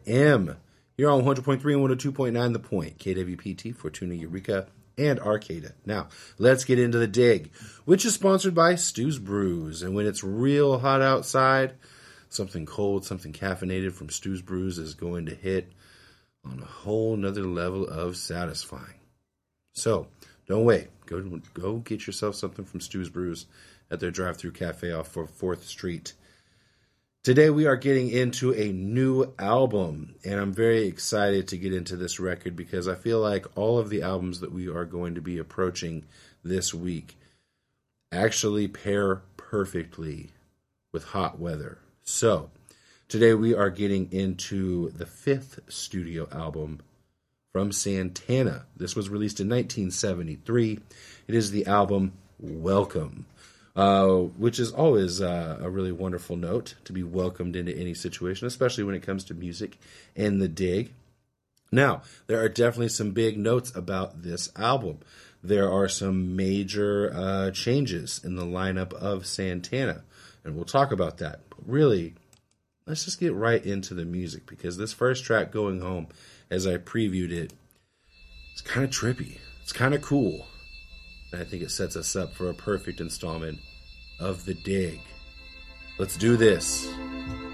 FM here on 100.3 and 102.9 The Point, KWPT, Fortuna, Eureka, and Arcata. Now, let's get into the dig, which is sponsored by Stu's Brews. And when it's real hot outside, something cold, something caffeinated from Stu's Brews is going to hit on a whole nother level of satisfying. So, don't wait. Go get yourself something from Stu's Brews at their drive-thru cafe off 4th Street. Today we are getting into a new album, and I'm very excited to get into this record because I feel like all of the albums that we are going to be approaching this week actually pair perfectly with hot weather. So, today we are getting into the 5th studio album from Santana. This was released in 1973. It is the album Welcome. Which is always a really wonderful note to be welcomed into any situation, especially when it comes to music and the dig. Now, there are definitely some big notes about this album. There are some major changes in the lineup of Santana, and we'll talk about that. But really, let's just get right into the music, because this first track, Going Home, as I previewed it, it's kind of trippy. It's kind of cool. I think it sets us up for a perfect installment of The Dig. Let's do this.